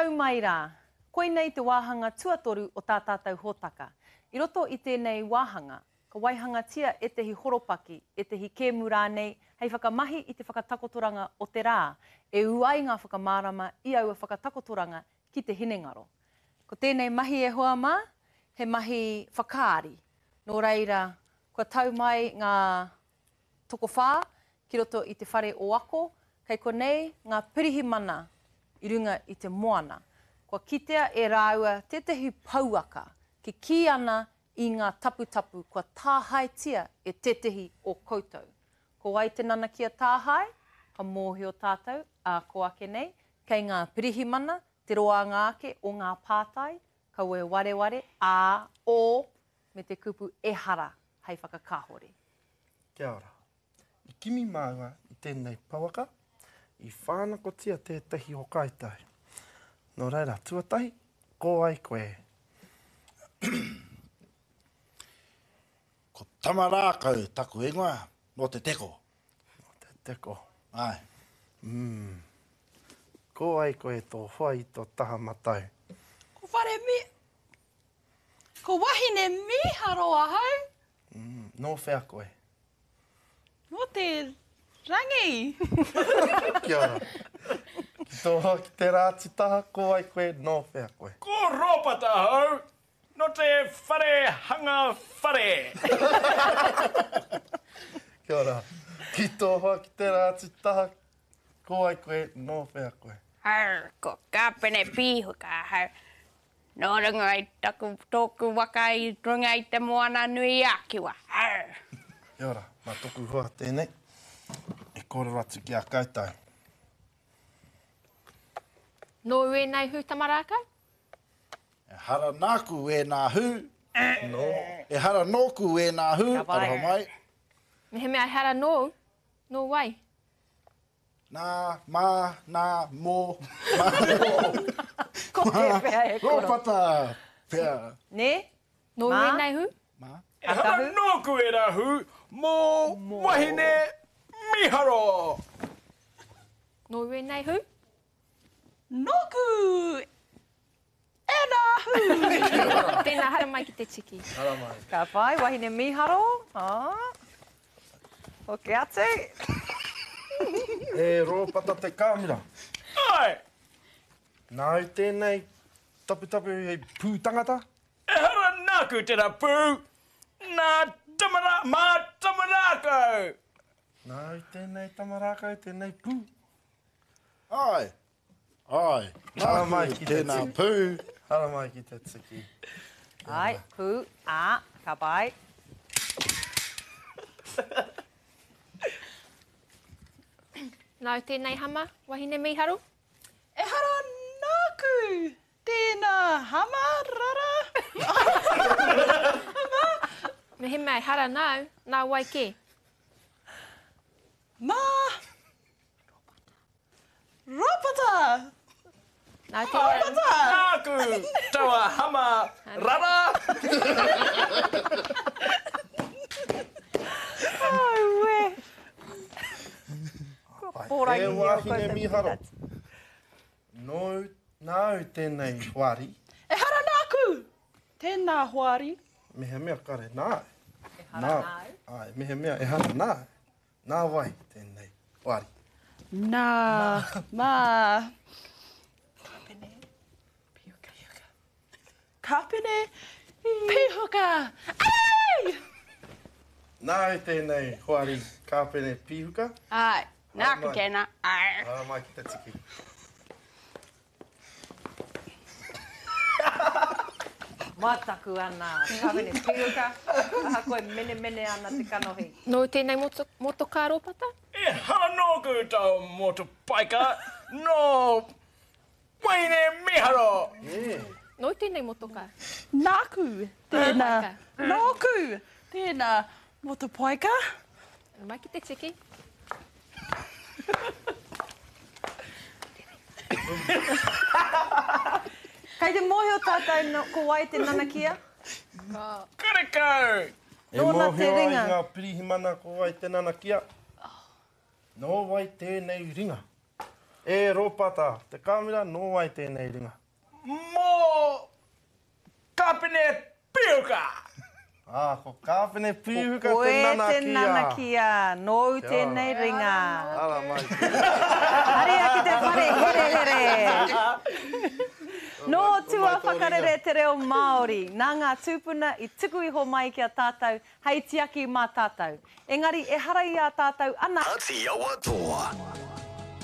tau mai rā, koe nei te wāhanga tuatoru o tā tātou hōtaka. I roto i tēnei wāhanga, ka waihangatia e tehi horopaki, e tehi kēmu rānei, hei whakamahi i te whakatakotoranga o te rā, e uai ngā whakamārama i aua whakatakotoranga ki te hinengaro. Ko tēnei mahi e hoa mā, he mahi whakaari. Nō reira, kua tau mai ngā toko whā, ki roto i te whare o ako, kei konei ngā pirihi mana i runga i te moana. Kua kitea e rāua tetehi pauaka, ki ana i ngā taputapu, kua tāhaitia e tetehi o koutou. Ko wai te nana kia tāhai, ka mōhi o tātou, ko ake nei, kei ngā pirihi mana, te roa ngāke o ngā pātai, ka ue wareware, o, me te kupu ehara, hei whakakahore. Kia ora. I kimi māua i tēnei pauaka, i whānakotia tētahi o kaitai. Nō reira, tuatahi, ko ai koe. Ko tamarākau taku ingoa, no te teko. No te teko. Ai. Ko ai koe tō whai tō taha matau. Ko whare mi... Ko wahine miharo ahau. No whea koe. No te rangi. Kia ora. Ki tō ki te rāti taha, ko ai koe, no whea koe. Ko ropata hau, no te whare hanga whare. Kia ora. Ki tō ki te rāti taha, ko ai koe, no whea koe. Har, ko kāpene pīhuka hau. Nō runga i tōku waka i runga i te moana nui ākiwa. Har. Kia ora, mā toku hoa tēnei. E kore ratu ki a kaitai. Nō ue nei hu tamarākau? E hara nāku e nā hu. No. E hara nōku e nā hu. Ka vai. Aroha mai. Me he mea hara nō? Nō wai? Nā, mā, nā, mō. Ko te whea e koro. Ropata. Pea. Ne? Nō Mā? ue nei hu? Mā. E hara nōku e rā hu, mō wahine miharo. Nō ue nei hu? Noku e nā hu. Tēnā hara mai ki te tiki. Hara mai. Ka pai, wahine miharo. Hoke atu. E rōpata te kāmira. Ai, Nā i tēnei taputapu hei pūtangata. e hara nāku tērā pū, nā mā tamarākau. Nā i tēnei tamarākau, tēnei pū. Ai. Ai. Hara mai Nāku ki te tēnā tiki. pū. Hara mai ki te tiki. Ai, pū, ka pai. Nā tēnei hama, wahine miharo? E hara nāku tēnā hama rara. Me he mea hara nāu, nā wai ke? Mā... Ropata. Nā tēnā... Nāku tawa hama rara. Ai, we. E wahine miharo. Nau tēnei whari. E hara nāku tēnā hoari. Me he mea kare nā. E hara nāu. Ai, me he mea e hara nā. Nā wai tēnei whari. Nā, mā... Kāpene, pihuka. Kāpene, pihuka. Ai! Nā i tēnei whari kāpene pihuka. Ai, nāku mai. tēnā. Ai. Hara mai ki te tiki. Mātaku ana, kāwene piuka, aha koe mene ana te kanohi. Nō tēnei motoka rōpata? E hara nōku tau motu paika, no wahine miharo. Nō tēnei motoka? Nāku tēnā... Paika. Nōku tēnā motopaika. Mai ki te tiki. Kei te mohi o tātou ko wai te nanakia? Karekau. E Nōna te mōhio ai ringa. ngā pirihimana ko wai te nanakia. Nō wai tēnei ringa. E ropata, te kāmera no ai tēnei ringa. Mō kapene piuka. Ko kāwhene pīhuka Koe te nana te kia. nana kia, nō tēnei ringa. Ara mai. Haria ki te whare here. Nō tua whakarere te reo Māori, nā ngā tūpuna I tuku iho mai ki a tātou, hei tiaki mā tātou. Engari, e harai a tātou ana. Ati awa toa.